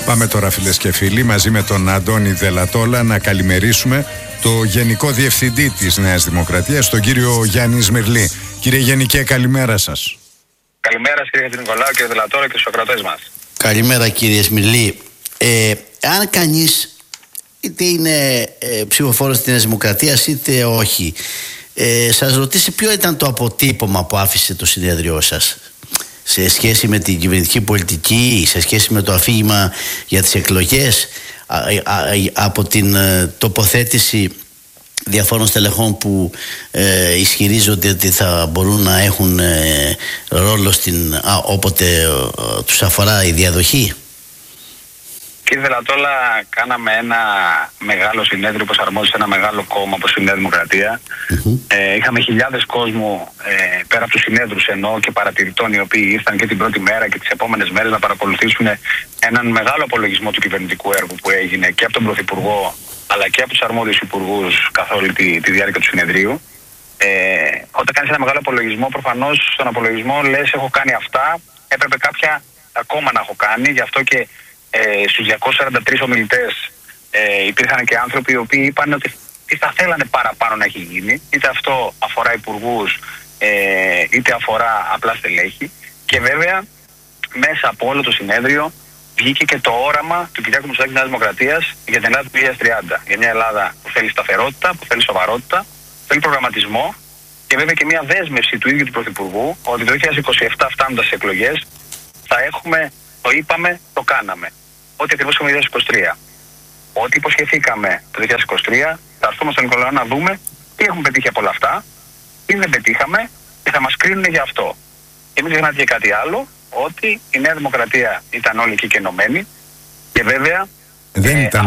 Πάμε τώρα, φίλες και φίλοι, μαζί με τον Αντώνη Δελατόλα να καλημερίσουμε το Γενικό Διευθυντή της Νέας Δημοκρατίας, τον κύριο Γιάννη Σμυρλή. Κύριε Γενικέ, καλημέρα σας. Καλημέρα κύριε Νικολάου, κύριε Δελατόλα και στους ακροατές μας. Καλημέρα κύριε Σμυρλή. Αν κανείς είτε είναι ψηφοφόρος της Νέας Δημοκρατίας είτε όχι, σας ρωτήσει ποιο ήταν το αποτύπωμα που άφησε το συνέδριό σας σε σχέση με την κυβερνητική πολιτική, σε σχέση με το αφήγημα για τις εκλογές, από την τοποθέτηση διαφόρων στελεχών που ισχυρίζονται ότι θα μπορούν να έχουν ρόλο όποτε τους αφορά η διαδοχή. Κύριε Δελατόλα, κάναμε ένα μεγάλο συνέδριο που αρμόζει ένα μεγάλο κόμμα όπως η Νέα Δημοκρατία. Είχαμε χιλιάδες κόσμου πέρα από τους συνέδρους εννοώ και παρατηρητών, οι οποίοι ήρθαν και την πρώτη μέρα και τις επόμενες μέρες να παρακολουθήσουν έναν μεγάλο απολογισμό του κυβερνητικού έργου που έγινε και από τον Πρωθυπουργό αλλά και από τους αρμόδιους υπουργούς καθ' όλη τη διάρκεια του συνεδρίου. Όταν κάνεις ένα μεγάλο απολογισμό, προφανώς στον απολογισμό λες: έχω κάνει αυτά, έπρεπε κάποια ακόμα να έχω κάνει. Γι' αυτό και στους 243 ομιλητές υπήρχαν και άνθρωποι οι οποίοι είπαν ότι τι θα θέλανε παραπάνω να έχει γίνει. Είτε αυτό αφορά υπουργούς, είτε αφορά απλά στελέχη. Και βέβαια μέσα από όλο το συνέδριο βγήκε και το όραμα του Κυριάκου Μητσοτάκη της Νέας Δημοκρατίας για την Ελλάδα του 2030. Για μια Ελλάδα που θέλει σταθερότητα, που θέλει σοβαρότητα, που θέλει προγραμματισμό και βέβαια και μια δέσμευση του ίδιου του Πρωθυπουργού ότι το 2027 φτάνοντας στις εκλογές θα έχουμε, το είπαμε, το κάναμε. Ό,τι ακριβώς έχουμε 2023. Ό,τι υποσχεθήκαμε το 2023, θα έρθουμε στον Νικολάου να δούμε τι έχουμε πετύχει από όλα αυτά, τι δεν πετύχαμε και θα μας κρίνουν για αυτό. Και μην ξεχνάτε και κάτι άλλο, ότι η Νέα Δημοκρατία ήταν όλοι εκεί και ενωμένοι και βέβαια δεν ήταν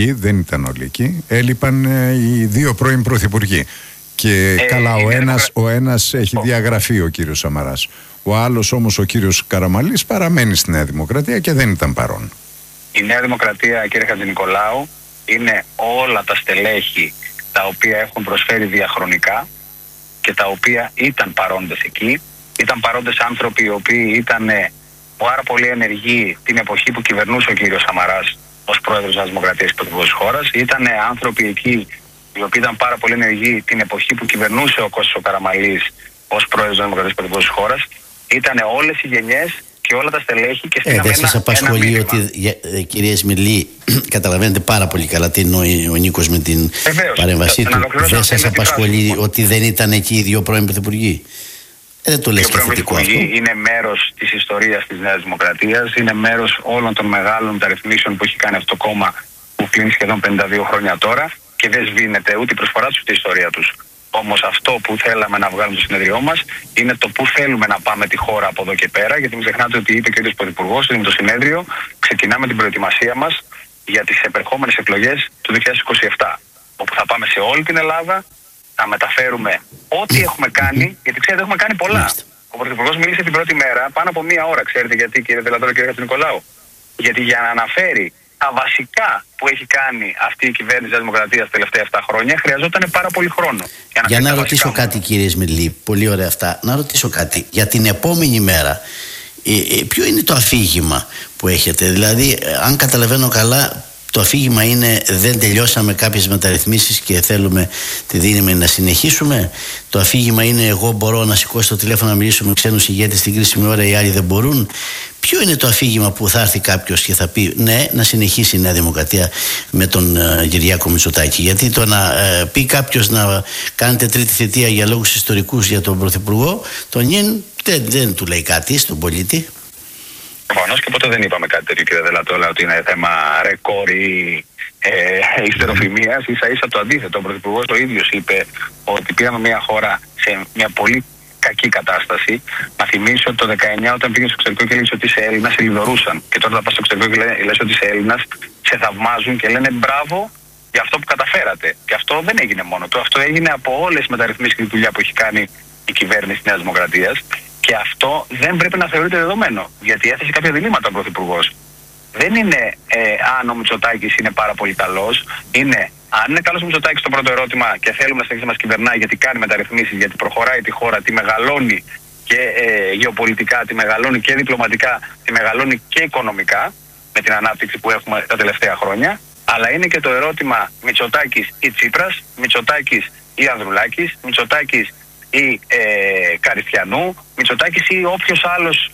όλοι εκεί, έλειπαν οι δύο πρώην πρωθυπουργοί. Και καλά, ο ένας έχει διαγραφεί, ο κύριος Σαμαράς. Ο άλλος όμως, ο κύριος Καραμανλής, παραμένει στη Νέα Δημοκρατία και δεν ήταν παρόν. Η Νέα Δημοκρατία, κύριε Χατζηνικολάου, είναι όλα τα στελέχη τα οποία έχουν προσφέρει διαχρονικά και τα οποία ήταν παρόντες εκεί. Ήταν παρόντες άνθρωποι οι οποίοι ήταν πάρα πολύ ενεργοί την εποχή που κυβερνούσε ο κύριος Σαμαράς ως πρόεδρος της Δημοκρατίας και πρωθυπουργός της χώρας. Ήταν άνθρωποι εκεί οι οποίοι ήταν πάρα πολύ ενεργοί την εποχή που κυβερνούσε ο Κώστας ο Καραμανλής ως πρόεδρος της Δημοκρατίας και πρωθυπουργός της χώρας. Ήταν όλες οι γενιές και όλα τα στελέχη και στην δεν σας απασχολεί ότι, κυρία Σμυρλή, καταλαβαίνετε πάρα πολύ καλά τι εννοεί ο Νίκος με την παρέμβασή του. Δεν σας απασχολεί ότι δεν ήταν εκεί οι δύο πρώην πρωθυπουργοί? Δεν το λες και θετικό αυτό. Είναι μέρος της ιστορίας της Νέας Δημοκρατίας, είναι μέρος όλων των μεγάλων μεταρρυθμίσεων που έχει κάνει αυτό το κόμμα που κλείνει σχεδόν 52 χρόνια τώρα και δεν σβήνεται ούτε η προσφορά τους ούτε η ιστορία τους. Όμως αυτό που θέλαμε να βγάλουμε στο συνεδριό μας είναι το πού θέλουμε να πάμε τη χώρα από εδώ και πέρα, γιατί μην ξεχνάτε ότι είπε και ο ίδιος Πρωθυπουργός ότι με το συνέδριο ξεκινάμε την προετοιμασία μας για τις επερχόμενες εκλογές του 2027, όπου θα πάμε σε όλη την Ελλάδα, θα μεταφέρουμε ό,τι έχουμε κάνει, γιατί ξέρετε έχουμε κάνει πολλά. Ο Πρωθυπουργός μίλησε την πρώτη μέρα πάνω από μία ώρα, ξέρετε γιατί, κύριε Δελατόλα και κύριε Χατζηνικολάου? Γιατί για να αναφέρει τα βασικά που έχει κάνει αυτή η κυβέρνηση της Δημοκρατίας τα τελευταία 7 χρόνια χρειαζόταν πάρα πολύ χρόνο. Για να ρωτήσω κάτι, κύριε Σμυρλή, πολύ ωραία αυτά. Να ρωτήσω κάτι για την επόμενη μέρα. Ποιο είναι το αφήγημα που έχετε? Δηλαδή, αν καταλαβαίνω καλά, το αφήγημα είναι δεν τελειώσαμε κάποιες μεταρρυθμίσεις και θέλουμε τη δύναμη να συνεχίσουμε. Το αφήγημα είναι εγώ μπορώ να σηκώσω το τηλέφωνο να μιλήσω με ξένους ηγέτες στην κρίσιμη ώρα, οι άλλοι δεν μπορούν. Ποιο είναι το αφήγημα που θα έρθει κάποιος και θα πει ναι, να συνεχίσει η Νέα Δημοκρατία με τον Κυριάκο Μητσοτάκη? Γιατί το να πει κάποιος να κάνετε τρίτη θητεία για λόγους ιστορικούς για τον Πρωθυπουργό, τον Νιν δεν του λέει κάτι στον πολίτη. Προφανώς και ποτέ δεν είπαμε κάτι τέτοιο, κύριε Δελατόλα, ότι είναι θέμα ρεκόρ ή ιστεροφημίας. Ίσα-ίσα το αντίθετο. Ο Πρωθυπουργός το ίδιος είπε ότι πήραμε μια χώρα σε μια πολύ κακή κατάσταση. Να θυμίσω ότι το 19 όταν πήγε στο εξωτερικό και έλεγε ότι είσαι Έλληνας, σε λιδωρούσαν. Και τώρα θα πας στο εξωτερικό και λες ότι είσαι Έλληνας, σε θαυμάζουν και λένε μπράβο για αυτό που καταφέρατε. Και αυτό δεν έγινε μόνο του. Αυτό έγινε από όλες τις μεταρρυθμίσεις και τη δουλειά που έχει κάνει η κυβέρνηση της Νέας Δημοκρατίας. Και αυτό δεν πρέπει να θεωρείται δεδομένο. Γιατί έθεσε κάποια διλήμματα ο Πρωθυπουργός. Δεν είναι αν ο Μητσοτάκης είναι πάρα πολύ καλός. Είναι αν είναι καλός ο Μητσοτάκης στο πρώτο ερώτημα και θέλουμε να συνεχίσει να μας κυβερνάει γιατί κάνει μεταρρυθμίσεις, γιατί προχωράει τη χώρα, τη μεγαλώνει και γεωπολιτικά, τη μεγαλώνει και διπλωματικά, τη μεγαλώνει και οικονομικά. με την ανάπτυξη που έχουμε τα τελευταία χρόνια. Αλλά είναι και το ερώτημα Μητσοτάκης ή Τσίπρας, Μητσοτάκης ή Ανδρουλάκης, Μητσοτάκης ή Καριστιανού, Μητσοτάκης ή όποιος άλλος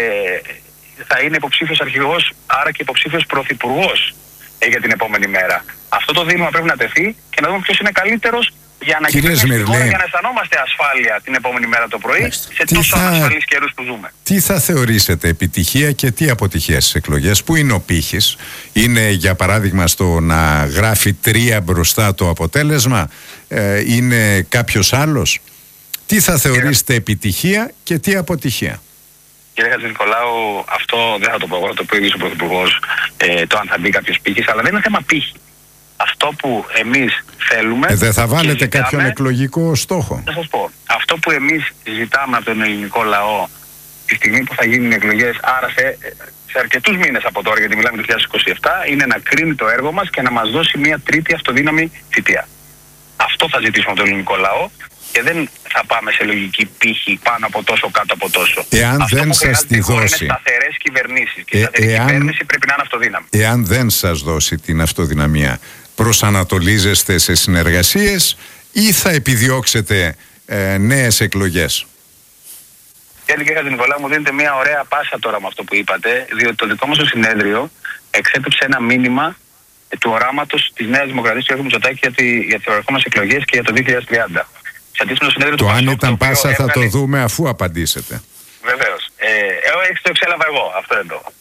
θα είναι υποψήφιος αρχηγός, άρα και υποψήφιος πρωθυπουργός για την επόμενη μέρα. Αυτό το δίλημμα πρέπει να τεθεί και να δούμε ποιος είναι καλύτερος για να κυβερνήσουμε τη χώρα, για να αισθανόμαστε ασφάλεια την επόμενη μέρα το πρωί σε τόσο ανασφαλείς καιρούς που ζούμε. Τι θα θεωρήσετε επιτυχία και τι αποτυχία στις εκλογές? Πού είναι ο πύχης? Είναι για παράδειγμα στο να γράφει 3 μπροστά το αποτέλεσμα? Είναι κάποιος άλλος? Τι θα θεωρήσετε επιτυχία και τι αποτυχία? Κύριε Χατζηνικολάου, αυτό δεν θα το πω εγώ, το πει ο ίδιος ο Πρωθυπουργός, το αν θα μπει κάποιος πύχης, αλλά δεν είναι θέμα πύχη. Αυτό που εμείς θέλουμε. Δεν θα βάλετε κάποιον εκλογικό στόχο? Θα σας πω. Αυτό που εμείς ζητάμε από τον ελληνικό λαό τη στιγμή που θα γίνουν οι εκλογές, άρα σε αρκετούς μήνες από τώρα, γιατί μιλάμε το 2027, είναι να κρίνει το έργο μας και να μας δώσει μια τρίτη αυτοδύναμη θητεία. Αυτό θα ζητήσουμε από τον ελληνικό λαό. Και δεν θα πάμε σε λογική πύχη πάνω από τόσο, κάτω από τόσο. Εάν αυτό δεν που σας τη δώσει. Είναι σταθερές κυβερνήσεις. Και η σταθερή κυβέρνηση πρέπει να είναι αυτοδύναμη. Εάν δεν σας δώσει την αυτοδυναμία, προσανατολίζεστε σε συνεργασίες ή θα επιδιώξετε νέες εκλογές? Κύριε Χατζηνικολάου, μου δίνετε μια ωραία πάσα τώρα με αυτό που είπατε, διότι το δικό μας το συνέδριο εξέπεψε ένα μήνυμα του οράματος της Νέας Δημοκρατίας του Κυριάκου Μητσοτάκη για τις ερχόμενες εκλογές και για το 2030. Το αν ήταν πάσα θα το δούμε αφού απαντήσετε. Βεβαίως. Το εξέλαβα εγώ. Αυτό δεν το.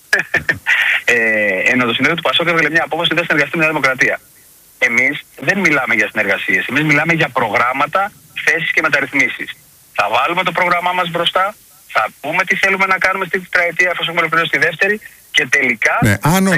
Ενώ το συνέδριο του Πασόκ έβγαλε μια απόφαση ότι δεν συνεργαστεί με τη Νέα Δημοκρατία. Εμείς δεν μιλάμε για συνεργασίες. Εμείς μιλάμε για προγράμματα, θέσεις και μεταρρυθμίσεις. Θα βάλουμε το πρόγραμμά μας μπροστά, θα πούμε τι θέλουμε να κάνουμε στην τετραετία, εφόσον έχουμε ολοκληρώσει τη δεύτερη και τελικά. Ναι,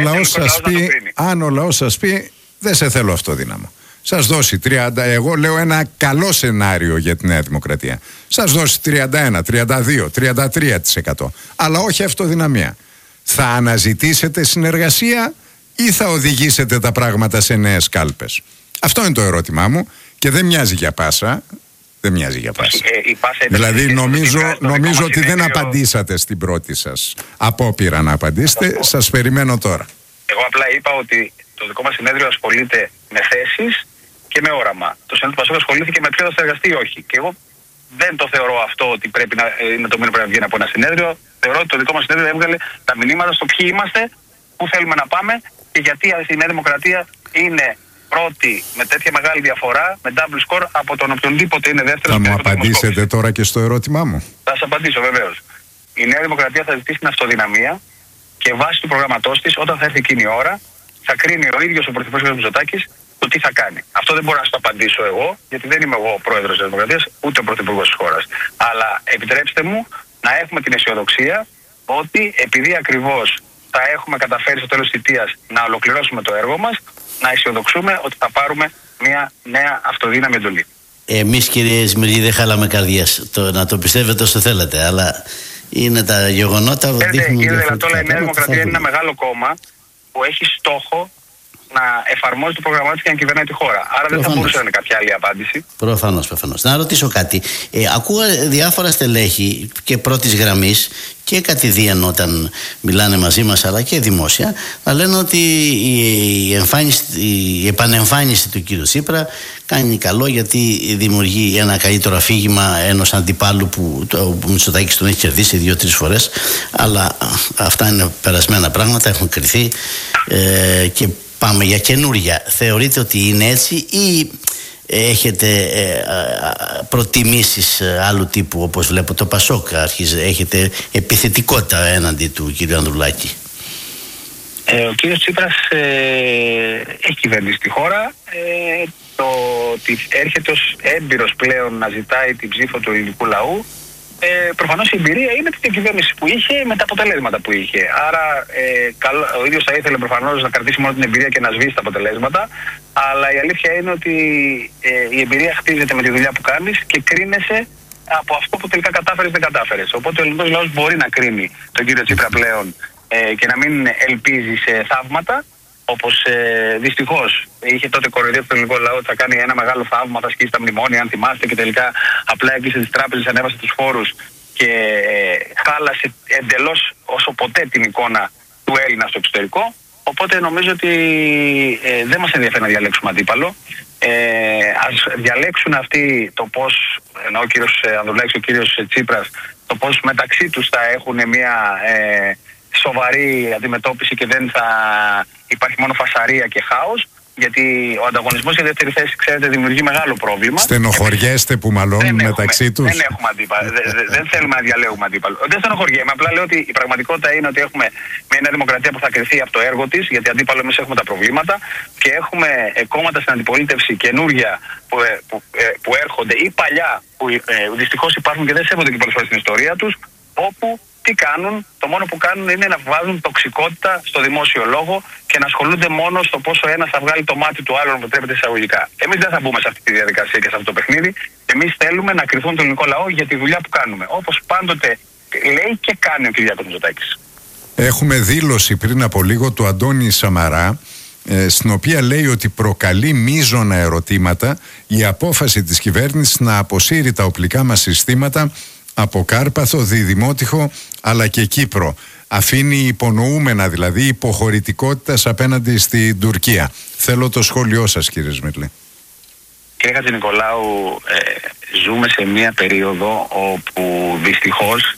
αν ο λαός σας πει, δεν σε θέλω αυτοδύναμο. Σας δώσει 30, εγώ λέω ένα καλό σενάριο για τη Νέα Δημοκρατία. Σας δώσει 31, 32, 33%. Αλλά όχι αυτοδυναμία. Θα αναζητήσετε συνεργασία ή θα οδηγήσετε τα πράγματα σε νέες κάλπες? Αυτό είναι το ερώτημά μου και δεν μοιάζει για πάσα. Δεν μοιάζει για πάσα. Δηλαδή νομίζω ότι δεν απαντήσατε στην πρώτη σας απόπειρα να απαντήσετε. Σας περιμένω τώρα. Εγώ απλά είπα ότι το δικό μας συνέδριο ασχολείται με θέσεις και με όραμα. Το συνέδριο του Πασόκ ασχολήθηκε με ποιο θα συνεργαστεί ή όχι. Και εγώ δεν το θεωρώ αυτό ότι πρέπει να είναι το μήνυμα που πρέπει να βγαίνει από ένα συνέδριο. Θεωρώ ότι το δικό μας συνέδριο έβγαλε τα μηνύματα στο ποιοι είμαστε, πού θέλουμε να πάμε και γιατί η Νέα Δημοκρατία είναι πρώτη με τέτοια μεγάλη διαφορά, με double score από τον οποιονδήποτε είναι δεύτερος. Θα μου απαντήσετε τώρα και στο ερώτημά μου? Θα σας απαντήσω βεβαίως. Η Νέα Δημοκρατία θα ζητήσει την αυτοδυναμία και βάσει του προγραμματός της, όταν θα έρθει εκείνη η ώρα, θα κρίνει ο ίδιος ο Πρωθυπουργός κ. Μητσοτάκης το τι θα κάνει. Αυτό δεν μπορώ να σου το απαντήσω εγώ, γιατί δεν είμαι εγώ ο πρόεδρος της Δημοκρατίας, ούτε ο πρωθυπουργός της χώρας. Αλλά επιτρέψτε μου να έχουμε την αισιοδοξία ότι επειδή ακριβώς θα έχουμε καταφέρει στο τέλος της θητείας να ολοκληρώσουμε το έργο μας, να αισιοδοξούμε ότι θα πάρουμε μια νέα αυτοδύναμη εντολή. Εμείς, κύριε Σμυρλή, δεν χάλαμε καρδιές. Να το πιστεύετε όσο θέλετε, αλλά είναι τα γεγονότα που δείχνουν. Κύριε Δελατόλα, η Νέα Δημοκρατία είναι ένα μεγάλο κόμμα που έχει στόχο να εφαρμόζει το πρόγραμμά της και να κυβερνάει τη χώρα. Άρα δεν θα μπορούσε να είναι κάποια άλλη απάντηση. Προφανώς. Να ρωτήσω κάτι. Ακούω διάφορα στελέχη και πρώτης γραμμής και κατηδίαν όταν μιλάνε μαζί μας, αλλά και δημόσια, να λένε ότι η επανεμφάνιση του κύριου Τσίπρα κάνει καλό, γιατί δημιουργεί ένα καλύτερο αφήγημα ενός αντιπάλου που ο Μητσοτάκης τον έχει κερδίσει 2-3 φορές. Αλλά αυτά είναι περασμένα πράγματα, έχουν κριθεί και πάμε για καινούρια. Θεωρείτε ότι είναι έτσι ή έχετε προτιμήσεις άλλου τύπου, όπως βλέπω το Πασόκ έχετε επιθετικότητα έναντι του κύριου Ανδρουλάκη? Ο κύριος Τσίπρας έχει κυβερνήσει τη χώρα. Το ότι έρχεται ως έμπειρος πλέον να ζητάει την ψήφο του ελληνικού λαού, προφανώς η εμπειρία είναι την κυβέρνηση που είχε με τα αποτελέσματα που είχε. Άρα ο ίδιος θα ήθελε προφανώς να κρατήσει μόνο την εμπειρία και να σβήσει τα αποτελέσματα. Αλλά η αλήθεια είναι ότι η εμπειρία χτίζεται με τη δουλειά που κάνεις και κρίνεσαι από αυτό που τελικά κατάφερες δεν κατάφερες. Οπότε ο ελληνικός λαός μπορεί να κρίνει τον κύριο Τσίπρα πλέον και να μην ελπίζει σε θαύματα. Όπως δυστυχώς είχε τότε κοροϊδία του ελληνικού λαού ότι θα κάνει ένα μεγάλο θαύμα, θα σκίσει τα μνημόνια, αν θυμάστε, και τελικά απλά έκλεισε τις τράπεζες, ανέβασε τους φόρους και χάλασε εντελώς όσο ποτέ την εικόνα του του Έλληνα στο εξωτερικό. Οπότε νομίζω ότι δεν μας ενδιαφέρει να διαλέξουμε αντίπαλο. Ας διαλέξουν αυτοί το πώς, ενώ ο κύριος Ανδρουλάκης και ο κύριος Τσίπρας, το πώς μεταξύ τους θα έχουν μια σοβαρή αντιμετώπιση και δεν θα υπάρχει μόνο φασαρία και χάος. Γιατί ο ανταγωνισμός για δεύτερη θέση, ξέρετε, δημιουργεί μεγάλο πρόβλημα. Στενοχωριέστε που μαλώνουν μεταξύ τους? Δεν έχουμε αντίπαλο. Δεν θέλουμε να διαλέγουμε αντίπαλο. Δεν στενοχωριέμαι. Απλά λέω ότι η πραγματικότητα είναι ότι έχουμε μια Νέα Δημοκρατία που θα κρυθεί από το έργο της, γιατί αντίπαλο εμείς έχουμε τα προβλήματα, και έχουμε κόμματα στην αντιπολίτευση καινούρια που έρχονται, ή παλιά που δυστυχώς υπάρχουν και δεν σέβονται και πολλές φορές την ιστορία τους, όπου τι κάνουν? Το μόνο που κάνουν είναι να βάζουν τοξικότητα στο δημόσιο λόγο και να ασχολούνται μόνο στο πόσο ένας θα βγάλει το μάτι του άλλου, αποτρέπεται εισαγωγικά. Εμείς δεν θα μπούμε σε αυτή τη διαδικασία και σε αυτό το παιχνίδι. Εμείς θέλουμε να κρυθούν τον ελληνικό λαό για τη δουλειά που κάνουμε. Όπως πάντοτε λέει και κάνει ο Κυριάκος Μητσοτάκης. Έχουμε δήλωση πριν από λίγο του Αντώνη Σαμαρά, στην οποία λέει ότι προκαλεί μείζωνα ερωτήματα η απόφαση της κυβέρνησης να αποσύρει τα οπλικά μας συστήματα από Κάρπαθο, Διδημότυχο αλλά και Κύπρο. Αφήνει υπονοούμενα δηλαδή υποχωρητικότητας απέναντι στην Τουρκία. Θέλω το σχόλιο σας, κύριε Σμυρλή. Κύριε Χατζηνικολάου, ζούμε σε μια περίοδο όπου δυστυχώς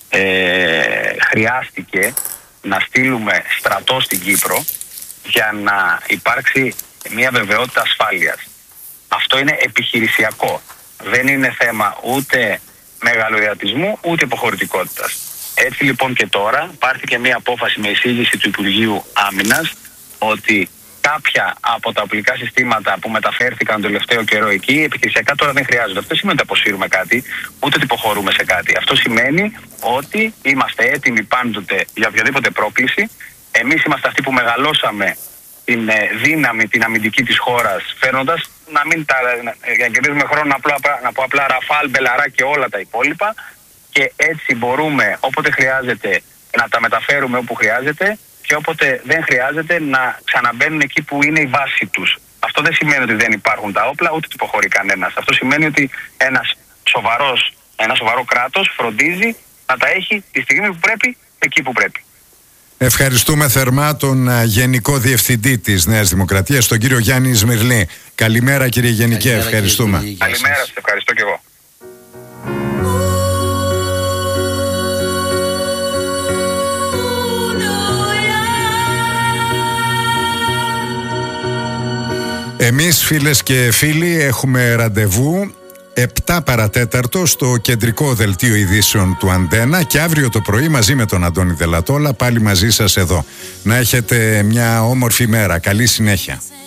χρειάστηκε να στείλουμε στρατό στην Κύπρο για να υπάρξει μια βεβαιότητα ασφάλειας. Αυτό είναι επιχειρησιακό. Δεν είναι θέμα ούτε μεγαλοϊατισμού ούτε υποχωρητικότητας. Έτσι λοιπόν και τώρα πάρθηκε μια απόφαση με εισήγηση του Υπουργείου Άμυνας ότι κάποια από τα οπλικά συστήματα που μεταφέρθηκαν τον τελευταίο καιρό εκεί επιχειρησιακά τώρα δεν χρειάζονται. Αυτό σημαίνει ότι αποσύρουμε κάτι, ούτε ότι υποχωρούμε σε κάτι. Αυτό σημαίνει ότι είμαστε έτοιμοι πάντοτε για οποιαδήποτε πρόκληση. Εμείς είμαστε αυτοί που μεγαλώσαμε την δύναμη, την αμυντική της χώρας, φέρνοντας για να κερδίσουμε χρόνο να πω απλά Ραφάλ, Μπελαρά και όλα τα υπόλοιπα, και έτσι μπορούμε όποτε χρειάζεται να τα μεταφέρουμε όπου χρειάζεται και όποτε δεν χρειάζεται να ξαναμπαίνουν εκεί που είναι η βάση τους. Αυτό δεν σημαίνει ότι δεν υπάρχουν τα όπλα, ούτε υποχωρεί κανένας. Αυτό σημαίνει ότι ένα σοβαρό κράτος φροντίζει να τα έχει τη στιγμή που πρέπει, εκεί που πρέπει. Ευχαριστούμε θερμά τον Γενικό Διευθυντή της Νέας Δημοκρατίας, τον κύριο Γιάννη Σμυρλή. Καλημέρα, κύριε Γενικέ, ευχαριστούμε. Καλημέρα σας, ευχαριστώ και εγώ. Εμείς, φίλες και φίλοι, έχουμε ραντεβού 7 παρατέταρτο στο κεντρικό δελτίο ειδήσεων του Αντένα, και αύριο το πρωί μαζί με τον Αντώνη Δελατόλα πάλι μαζί σας εδώ. Να έχετε μια όμορφη μέρα. Καλή συνέχεια.